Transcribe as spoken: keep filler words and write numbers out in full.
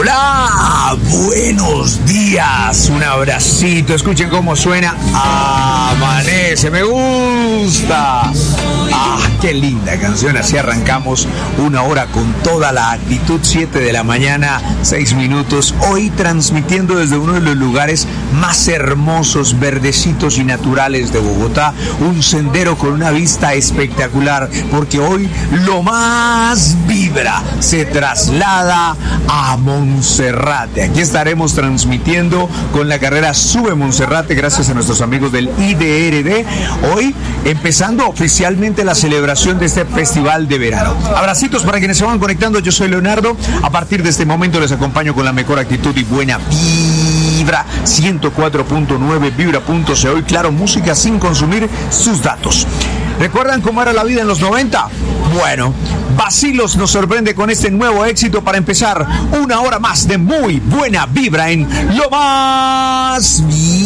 Hola, buenos días, un abracito, escuchen cómo suena Amanece, me gusta. Ah, qué linda canción, así arrancamos una hora con toda la actitud, siete de la mañana, seis minutos, hoy transmitiendo desde uno de los lugares más hermosos, verdecitos y naturales de Bogotá, un sendero con una vista espectacular, porque hoy lo más vibra se traslada a Monserrate. Aquí estaremos transmitiendo con la carrera Sube Monserrate, gracias a nuestros amigos del I D R D, hoy empezando oficialmente la celebración de este festival de verano. Abracitos para quienes se van conectando, yo soy Leonardo, a partir de este momento les acompaño con la mejor actitud y buena vibra, ciento cuatro punto nueve vibra.co y claro, música sin consumir sus datos. ¿Recuerdan cómo era la vida en los noventa? Bueno, Bacilos nos sorprende con este nuevo éxito para empezar una hora más de muy buena vibra en Lo Más